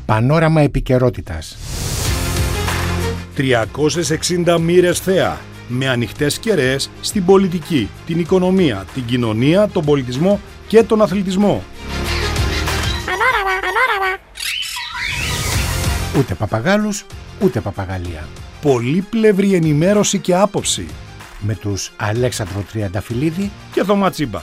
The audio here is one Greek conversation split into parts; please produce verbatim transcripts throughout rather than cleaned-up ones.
Πανόραμα επικαιρότητας. τριακόσιες εξήντα μοίρες θέα, με ανοιχτές κεραίες στην πολιτική, την οικονομία, την κοινωνία, τον πολιτισμό και τον αθλητισμό. Πανόραμα, πανόραμα. Ούτε παπαγάλους, ούτε παπαγαλία. Πολύπλευρη ενημέρωση και άποψη. Με τους Αλέξανδρο Τριανταφυλλίδη Και Θωμά Τσίμπα.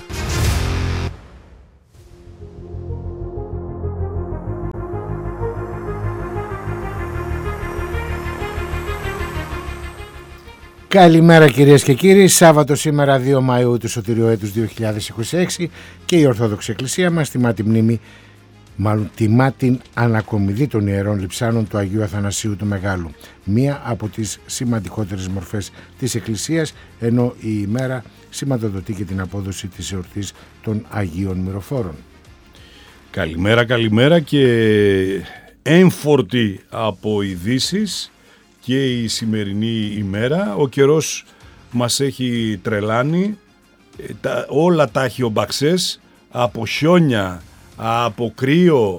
Καλημέρα κυρίες και κύριοι. Σάββατο σήμερα δύο Μαΐου του Σωτηρίου έτους δύο χιλιάδες είκοσι έξι και η Ορθόδοξη Εκκλησία μας τιμά τη μνήμη, μάλλον τιμά την ανακομιδή των Ιερών Λειψάνων του Αγίου Αθανασίου του Μεγάλου. Μία από τις σημαντικότερες μορφές της Εκκλησίας, ενώ η ημέρα σηματοδοτεί και την απόδοση της εορτής των Αγίων Μυροφόρων. Καλημέρα, καλημέρα και έμφορτη από ειδήσεις και η σημερινή ημέρα. Ο καιρός μας έχει τρελάνει, τα, όλα τα έχει ομπαξές, από χιόνια, από κρύο,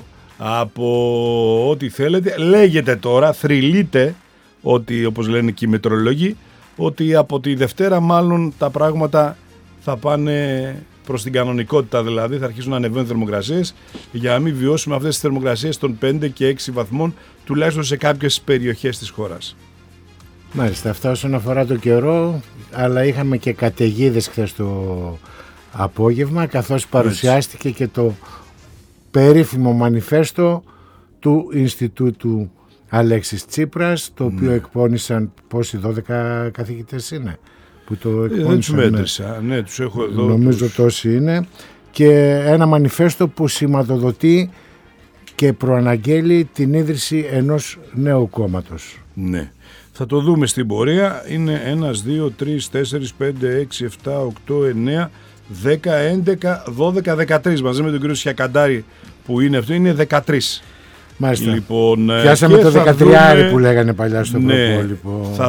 από ό,τι θέλετε. Λέγεται τώρα, θρυλείται, ότι, όπως λένε και οι μετρολόγοι, ότι από τη Δευτέρα μάλλον τα πράγματα θα πάνε προς την κανονικότητα, δηλαδή θα αρχίσουν να ανεβαίνουν θερμοκρασίες για να μην βιώσουμε αυτές τις θερμοκρασίες των πέντε και έξι βαθμών τουλάχιστον σε κάποιες περιοχές της χώρας. Μάλιστα, αυτά όσον αφορά το καιρό, αλλά είχαμε και καταιγίδες χθες το απόγευμα, καθώς παρουσιάστηκε και το περίφημο μανιφέστο του Ινστιτούτου Αλέξης Τσίπρας, το οποίο ναι. εκπώνησαν πόσοι, δώδεκα καθηγητές είναι που το εκπώνησαν. Δεν τους μέτρησα, ναι, τους έχω εδώ. Νομίζω τους... τόσοι είναι, και ένα μανιφέστο που σηματοδοτεί και προαναγγέλει την ίδρυση ενός νέου κόμματος. Ναι. Θα το δούμε στην πορεία. Είναι ένα, δύο, τρία, τέσσερα, πέντε, έξι, επτά, οκτώ, εννέα, δέκα, έντεκα, δώδεκα, δεκατρείς. Μαζί με τον κύριο Σιακαντάρη που είναι αυτό, είναι δεκατρείς. Μάλιστα. Λοιπόν, πιάσαμε το δεκατριάρι δούμε... που λέγανε παλιά στο ναι, προπόλοιπο. Θα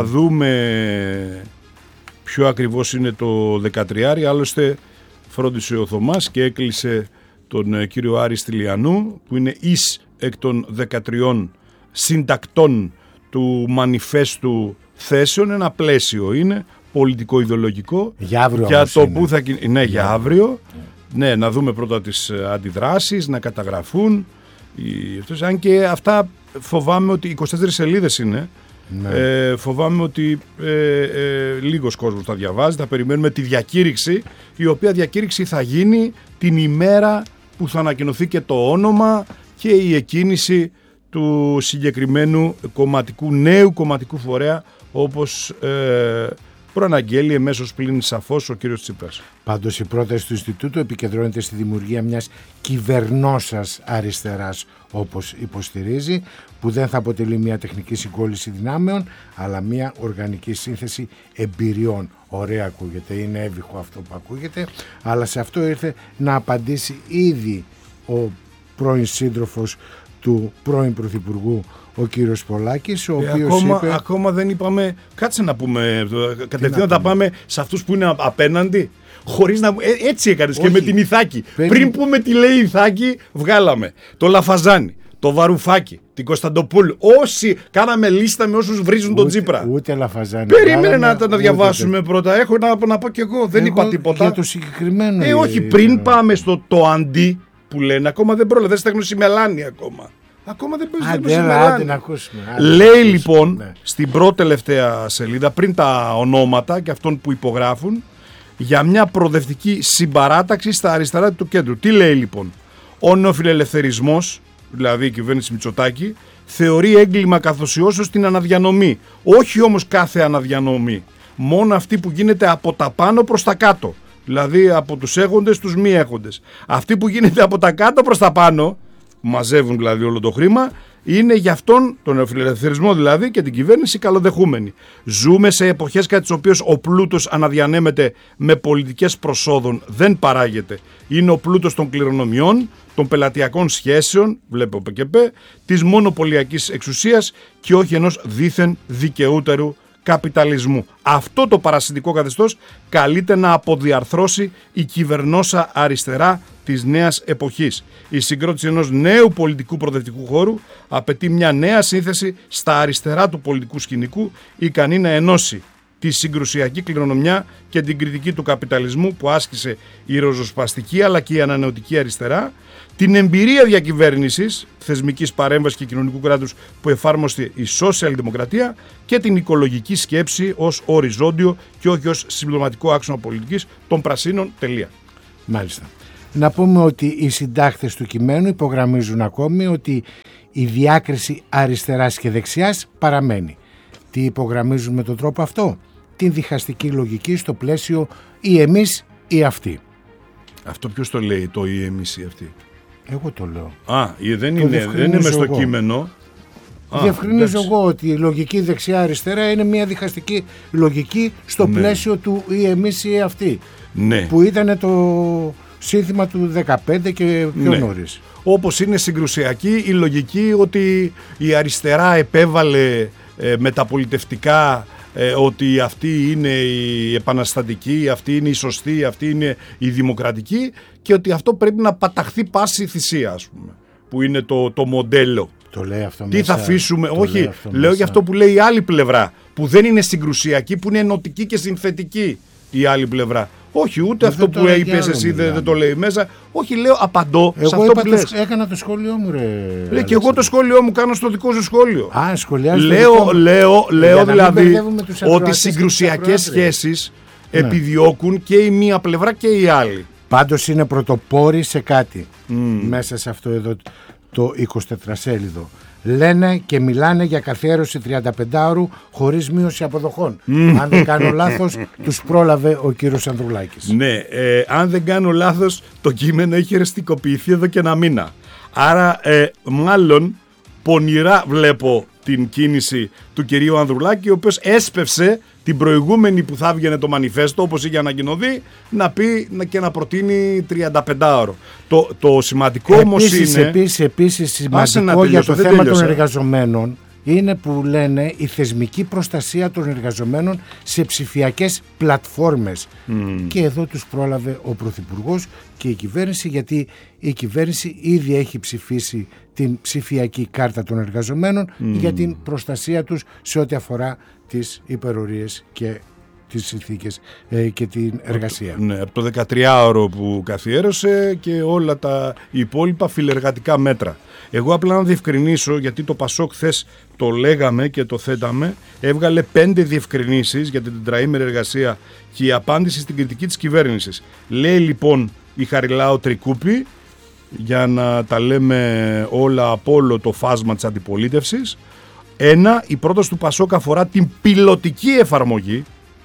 δούμε ποιο ακριβώς είναι το δεκατριάρι. Άλλωστε φρόντισε ο Θωμάς και έκλεισε τον κύριο Άρη Στυλιανού, που είναι εις εκ των δεκατριών συντακτών του μανιφέστου θέσεων. Ένα πλαίσιο είναι πολιτικό-ιδεολογικό για αύριο, για το είναι. που θα ναι, για, για αύριο. Ναι. ναι, να δούμε πρώτα τις αντιδράσεις, να καταγραφούν. Οι... Αν και αυτά φοβάμαι ότι είκοσι τέσσερις σελίδες είναι. Ναι. Ε, φοβάμαι ότι ε, ε, λίγος κόσμος θα διαβάζει. Θα περιμένουμε τη διακήρυξη, η οποία διακήρυξη θα γίνει την ημέρα που θα ανακοινωθεί και το όνομα και η εκκίνηση του συγκεκριμένου κομματικού, νέου κομματικού φορέα, όπως ε, προαναγγέλει εμέσως πλην σαφώς ο κύριος Τσίπρας. Πάντως η πρόταση του Ινστιτούτου επικεντρώνεται στη δημιουργία μιας κυβερνώσας αριστεράς, όπως υποστηρίζει, που δεν θα αποτελεί μια τεχνική συγκόλληση δυνάμεων, αλλά μια οργανική σύνθεση εμπειριών. Ωραία ακούγεται, είναι έβυχο αυτό που ακούγεται, αλλά σε αυτό ήρθε να απαντήσει ήδη ο πρώην σύντροφος του πρώην Πρωθυπουργού, ο κύριος Πολάκης, ο ε, οποίος ακόμα, είπε... Ακόμα δεν είπαμε, κάτσε να πούμε, κατευθείαν να τα πάμε σε αυτούς που είναι απέναντι, χωρίς να... Ε, έτσι έκανες. Όχι. Και με την Ιθάκη. Πριν... Πριν πούμε τι λέει η Ιθάκη, βγάλαμε το Λαφαζάνη, το Βαρουφάκη, την Κωνσταντοπούλου. Όσοι κάναμε λίστα με όσους βρίζουν ούτε, τον Τσίπρα. Ούτε Λαφαζάνη. Περίμενε να τα διαβάσουμε ούτε... πρώτα. Έχω να, να πω κι εγώ. Δεν εγώ είπα τίποτα. Για το συγκεκριμένο. Ε, όχι, πριν ε... πάμε στο το αντί που λένε, ακόμα δεν πρόλαβε. Δεν στέγνωσε η Μελάνη ακόμα. Ακόμα δεν παίζει η Μελάνη. Λέει λοιπόν ναι. στην πρώτη τελευταία σελίδα, πριν τα ονόματα και αυτών που υπογράφουν, για μια προοδευτική συμπαράταξη στα αριστερά του κέντρου. Τι λέει λοιπόν? Ο νεοφιλελευθερισμός, δηλαδή η κυβέρνηση Μητσοτάκη, θεωρεί έγκλημα καθοσιώσεως την αναδιανομή. Όχι όμως κάθε αναδιανομή. Μόνο αυτή που γίνεται από τα πάνω προς τα κάτω. Δηλαδή από τους έχοντες τους μη έχοντες. Αυτή που γίνεται από τα κάτω προς τα πάνω, μαζεύουν δηλαδή όλο το χρήμα, είναι για αυτόν τον νεοφιλελευθερισμό δηλαδή και την κυβέρνηση καλοδεχούμενη. Ζούμε σε εποχές κατά τις οποίες ο πλούτος αναδιανέμεται με πολιτικές προσόδων, δεν παράγεται. Είναι ο πλούτος των κληρονομιών, των πελατειακών σχέσεων, βλέπω και πέ, της μονοπωλιακής εξουσίας και όχι ενός δίθεν δικαιούτερου καπιταλισμού. Αυτό το παρασιτικό καθεστώς καλείται να αποδιαρθρώσει η κυβερνόσα αριστερά της νέας εποχής. Η συγκρότηση ενός νέου πολιτικού προοδευτικού χώρου απαιτεί μια νέα σύνθεση στα αριστερά του πολιτικού σκηνικού, ικανή να ενώσει τη συγκρουσιακή κληρονομιά και την κριτική του καπιταλισμού που άσκησε η ροζοσπαστική αλλά και η ανανεωτική αριστερά, την εμπειρία διακυβέρνησης, θεσμικής παρέμβασης και κοινωνικού κράτους που εφάρμοσε η σοσιαλδημοκρατία και την οικολογική σκέψη ως οριζόντιο και όχι ως συμπληρωματικό άξονα πολιτικής των πρασίνων. Τελεία. Μάλιστα. Να πούμε ότι οι συντάκτες του κειμένου υπογραμμίζουν ακόμη ότι η διάκριση αριστεράς και δεξιάς παραμένει. Τι υπογραμμίζουν με τον τρόπο αυτό? Την διχαστική λογική στο πλαίσιο ή εμείς ή αυτοί. Αυτό ποιος το λέει, το ή εμείς ή αυτοί? Εγώ το λέω. Α, δεν είναι, δεν είναι μες στο εγώ. κείμενο. Διευκρινίζω εγώ ότι η λογική δεξιά-αριστερά είναι μια διχαστική λογική στο ναι. πλαίσιο του ή εμείς ή αυτοί. Ναι. Που ήταν το σύνθημα του δεκαπέντε και πιο ναι. νωρίς. Όπως είναι συγκρουσιακή η λογική ότι η αριστερά επέβαλε ε, μεταπολιτευτικά ε, ότι αυτή είναι η επαναστατική, αυτή είναι η σωστή, αυτή είναι η δημοκρατική και ότι αυτό πρέπει να παταχθεί πάση θυσία, ας πούμε, που είναι το, το μοντέλο. Το λέει αυτό Τι μέσα, θα αφήσουμε, όχι, λέω μέσα. για αυτό που λέει η άλλη πλευρά, που δεν είναι συγκρουσιακή, που είναι ενωτική και συνθετική η άλλη πλευρά. Όχι, ούτε αυτό που είπες εσύ δεν, δεν το λέει μέσα. Όχι, λέω, απαντώ εγώ σε αυτό είπα που το, λες. Έκανα το σχόλιο μου, ρε. Λέει, και εγώ το σχόλιο μου κάνω στο δικό σου σχόλιο. Α, σχολιάζω. Λέω, λέω, λέω δηλαδή ότι συγκρουσιακές σχέσεις ναι. επιδιώκουν και η μία πλευρά και η άλλη. Πάντως είναι πρωτοπόροι σε κάτι mm. μέσα σε αυτό εδώ το εικοσιτετρασέλιδο. Λένε και μιλάνε για καθιέρωση τριανταπεντάωρου χωρίς μείωση αποδοχών. Mm. Αν δεν κάνω λάθος, τους πρόλαβε ο κύριος Ανδρουλάκης. Ναι, ε, αν δεν κάνω λάθος, το κείμενο έχει ρεστικοποιηθεί εδώ και ένα μήνα. Άρα, ε, μάλλον, πονηρά βλέπω την κίνηση του κυρίου Ανδρουλάκη, ο οποίος έσπευσε την προηγούμενη που θα έβγαινε το μανιφέστο, όπως είχε ανακοινωθεί, να πει και να προτείνει τριανταπεντάωρο. Το, το σημαντικό όμως είναι... Επίσης, επίσης σημαντικό για το θέμα τέλειωσα. των εργαζομένων είναι που λένε η θεσμική προστασία των εργαζομένων σε ψηφιακές πλατφόρμες. Mm. Και εδώ τους πρόλαβε ο Πρωθυπουργός και η κυβέρνηση, γιατί η κυβέρνηση ήδη έχει ψηφίσει την ψηφιακή κάρτα των εργαζομένων mm. για την προστασία τους σε ό,τι αφορά τις υπερορίες και τις συνθήκες ε, και την εργασία. Ναι, από το δεκατριάωρο που καθιέρωσε και όλα τα υπόλοιπα φιλεργατικά μέτρα. Εγώ απλά να διευκρινίσω, γιατί το Πασόκ χθες το λέγαμε και το θέταμε, έβγαλε πέντε διευκρινήσεις για την τετραήμερη εργασία και η απάντηση στην κριτική της κυβέρνησης. Λέει λοιπόν η Χαριλάου Τρικούπη, για να τα λέμε όλα από όλο το φάσμα της αντιπολίτευσης. Ένα, η πρόταση του Πασόκ αφορά την πιλωτική εφαρμογή,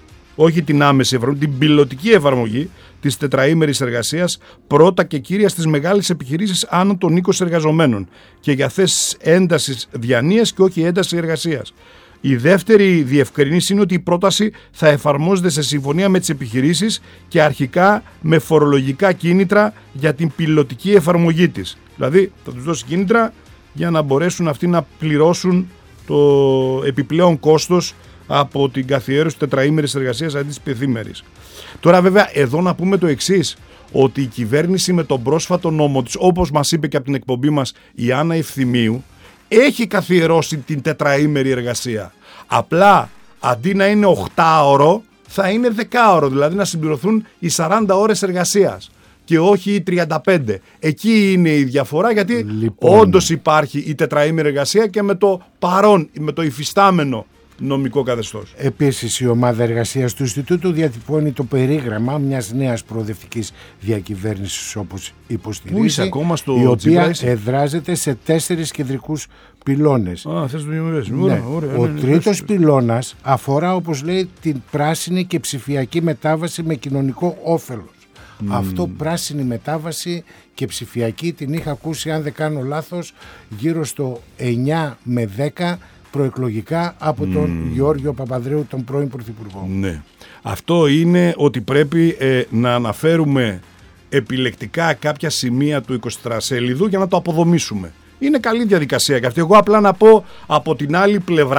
όχι την άμεση εφαρμογή, την πιλωτική εφαρμογή της τετραήμερης εργασίας, πρώτα και κύρια στις μεγάλες επιχειρήσεις άνω των είκοσι εργαζομένων και για θέσεις έντασης διανοίας και όχι ένταση εργασίας. Η δεύτερη διευκρινήση είναι ότι η πρόταση θα εφαρμόζεται σε συμφωνία με τις επιχειρήσεις και αρχικά με φορολογικά κίνητρα για την πιλωτική εφαρμογή της. Δηλαδή θα τους δώσει κίνητρα για να μπορέσουν αυτοί να πληρώσουν το επιπλέον κόστος από την καθιέρωση τετραήμερης εργασίας αντί της πενθήμερης. Τώρα βέβαια εδώ να πούμε το εξής, ότι η κυβέρνηση με τον πρόσφατο νόμο της, όπως μας είπε και από την εκπομπή μας η Άννα Ευθυμίου, έχει καθιερώσει την τετραήμερη εργασία. Απλά αντί να είναι οκτάωρο θα είναι δεκάωρο, δηλαδή να συμπληρωθούν οι σαράντα ώρες εργασίας και όχι οι τριάντα πέντε. Εκεί είναι η διαφορά, γιατί λοιπόν, όντως υπάρχει η τετραήμερη εργασία και με το παρόν, με το υφιστάμενο νομικό καθεστώς. Επίσης η ομάδα εργασίας του Ινστιτούτου διατυπώνει το περίγραμμα μιας νέας προοδευτικής διακυβέρνησης, όπως υποστηρίζει, ακόμα στο η οποία Τζιμπράισι. εδράζεται σε τέσσερις κεντρικούς πυλώνες. Α, θες το διαμοιβές. Ναι. Ωραία, ωραία, Ο ναι, τρίτος ναι, πυλώνας αφορά, όπως λέει, την πράσινη και ψηφιακή μετάβαση με κοινωνικό όφελος. Mm. Αυτό, πράσινη μετάβαση και ψηφιακή, την είχα ακούσει, αν δεν κάνω λάθος, γύρω στο εννιά με δέκα προεκλογικά από mm. τον Γεώργιο Παπανδρέου, τον πρώην Πρωθυπουργό. Ναι. Αυτό είναι ότι πρέπει ε, να αναφέρουμε επιλεκτικά κάποια σημεία του εικοσιτετρασέλιδου για να το αποδομήσουμε. Είναι καλή διαδικασία και αυτή. Εγώ απλά να πω από την άλλη πλευρά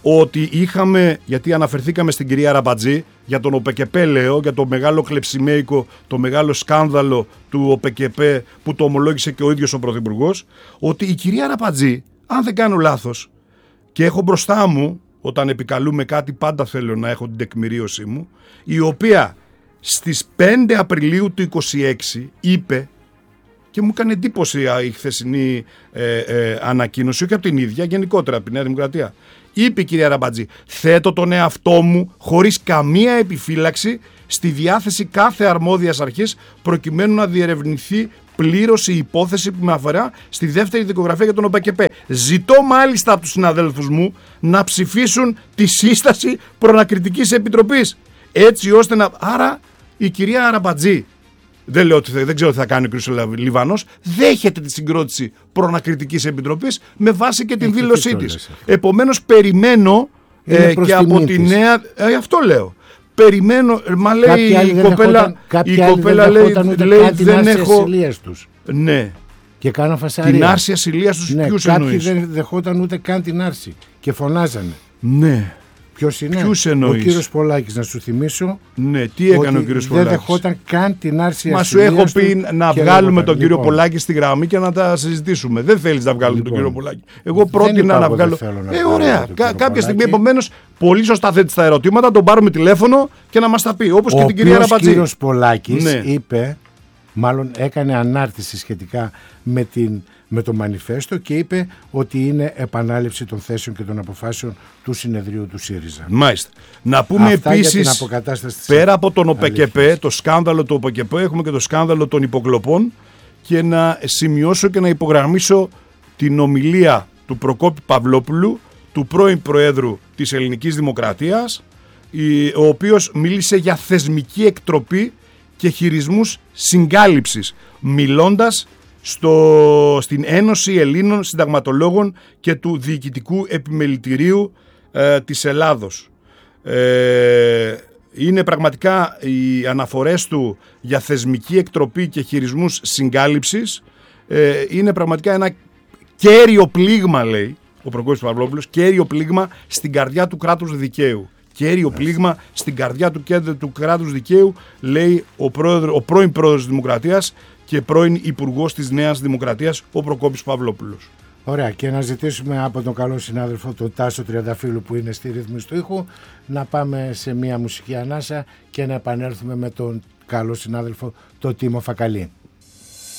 ότι είχαμε, γιατί αναφερθήκαμε στην κυρία Αραμπατζή, για τον ΟΠΕΚΕΠΕ λέω, για το μεγάλο κλεψιμέικο, το μεγάλο σκάνδαλο του ΟΠΕΚΕΠΕ που το ομολόγησε και ο ίδιος ο Πρωθυπουργός, ότι η κυρία Αραμπατζή, αν δεν κάνω λάθος, και έχω μπροστά μου, όταν επικαλούμε κάτι πάντα θέλω να έχω την τεκμηρίωσή μου, η οποία στις πέντε Απριλίου του είκοσι έξι είπε, και μου έκανε εντύπωση η χθεσινή ε, ε, ανακοίνωση, όχι από την ίδια, γενικότερα από τη Νέα Δημοκρατία. Είπε η κυρία Αραμπατζή, θέτω τον εαυτό μου χωρίς καμία επιφύλαξη στη διάθεση κάθε αρμόδιας αρχής προκειμένου να διερευνηθεί πλήρως η υπόθεση που με αφορά στη δεύτερη δικογραφία για τον ΟΠΕΚΕΠΕ. Ζητώ μάλιστα από τους συναδέλφους μου να ψηφίσουν τη σύσταση προανακριτικής επιτροπής. Έτσι ώστε να... Άρα η κυρία Αραμπατζή, δεν, λέω ότι θα, δεν ξέρω τι θα κάνει ο κ. Λιβανός, δέχεται τη συγκρότηση προανακριτικής επιτροπής με βάση και την Έχει δήλωσή της. Επομένως περιμένω ε, και από τη νέα... Ε, αυτό λέω. Περιμένω, μα λέει η κοπέλα, η κοπέλα λέει, λέει δεν έχω... Τους. Ναι. Και κάναν φασαρία. Την άρση ασυλίας τους, ναι, ποιους κάποιοι εννοείς? δεν δεχόταν ούτε καν την άρση και φωνάζανε. Ναι. Ποιος είναι? Ποιους εννοείς? Ο κύριος Πολάκης, να σου θυμίσω. Ναι, τι έκανε ο κύριος Πολάκης? Δεν δεχόταν καν την άρση ασυλίας. Μα ασυλίας σου έχω πει να βγάλουμε τον κύριο λοιπόν. Πολάκη στη γραμμή και να τα συζητήσουμε. Δεν θέλεις να βγάλουμε λοιπόν. τον κύριο Πολάκη. Εγώ δεν πρότεινα να βγάλω. Να ε, ωραία. Κα, κάποια στιγμή επομένως, πολύ σωστά θέτει τα ερωτήματα, τον πάρουμε τηλέφωνο και να μας τα πει. Όπως και την κυρία Αραμπατζή. Ο κύριος Πολάκης ναι. είπε, μάλλον έκανε ανάρτηση σχετικά με την. με το μανιφέστο και είπε ότι είναι επανάληψη των θέσεων και των αποφάσεων του συνεδρίου του ΣΥΡΙΖΑ. Μάλιστα. Να πούμε επίσης, πέρα από τον ΟΠΕΚΕΠΕ, το σκάνδαλο του ΟΠΕΚΕΠΕ, έχουμε και το σκάνδαλο των υποκλοπών και να σημειώσω και να υπογραμμίσω την ομιλία του Προκόπη Παυλόπουλου, του πρώην Προέδρου της Ελληνικής Δημοκρατίας, ο οποίος μίλησε για θεσμική εκτροπή και χειρισμούς συγκάλυψης, μιλώντας Στο, στην Ένωση Ελλήνων Συνταγματολόγων και του Διοικητικού Επιμελητηρίου ε, της Ελλάδος. Ε, είναι πραγματικά οι αναφορές του για θεσμική εκτροπή και χειρισμούς συγκάλυψης, ε, είναι πραγματικά ένα κέριο πλήγμα, λέει ο Προκόπης Παυλόπουλος, κέριο πλήγμα στην καρδιά του κράτους δικαίου. Κέριο πλήγμα στην καρδιά του, του κράτους δικαίου, λέει ο, πρόεδρο, ο πρώην πρόεδρος της Δημοκρατίας και πρώην Υπουργός της Νέας Δημοκρατίας, ο Προκόπης Παυλόπουλος. Ωραία, και να ζητήσουμε από τον καλό συνάδελφο τον Τάσο Τριανταφύλου που είναι στη ρύθμιση του ήχου να πάμε σε μια μουσική ανάσα και να επανέλθουμε με τον καλό συνάδελφο τον Τίμο Φακαλή.